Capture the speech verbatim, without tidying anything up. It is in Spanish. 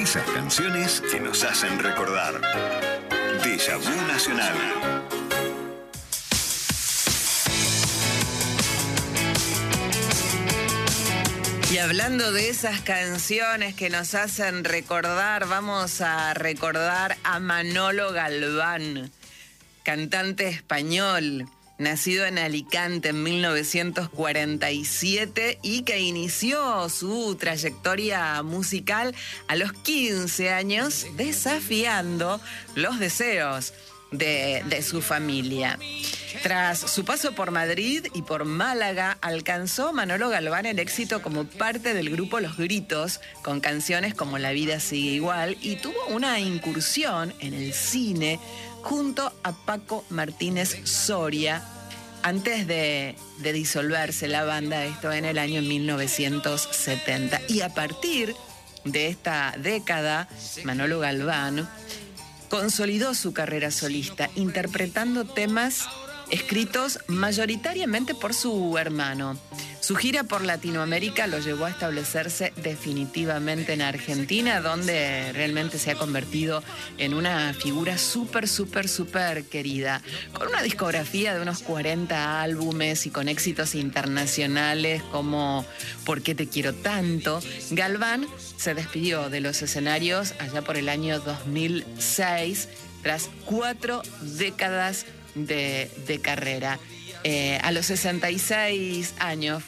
Esas canciones que nos hacen recordar. Déjà Vu Nacional. Y hablando de esas canciones que nos hacen recordar, vamos a recordar a Manolo Galván, cantante español, nacido en Alicante en mil novecientos cuarenta y siete y que inició su trayectoria musical a los quince años, desafiando los deseos de, de su familia. Tras su paso por Madrid y por Málaga, alcanzó Manolo Galván el éxito como parte del grupo Los Gritos, con canciones como La vida sigue igual, y tuvo una incursión en el cine junto a Paco Martínez Soria, antes de, de disolverse la banda, esto en el año mil novecientos setenta. Y a partir de esta década, Manolo Galván consolidó su carrera solista, interpretando temas escritos mayoritariamente por su hermano. Su gira por Latinoamérica lo llevó a establecerse definitivamente en Argentina, donde realmente se ha convertido en una figura súper, súper, súper querida. Con una discografía de unos cuarenta álbumes y con éxitos internacionales como ¿Por qué te quiero tanto?, Galván se despidió de los escenarios allá por el año dos mil seis, tras cuatro décadas de, de carrera. Eh, a los sesenta y seis años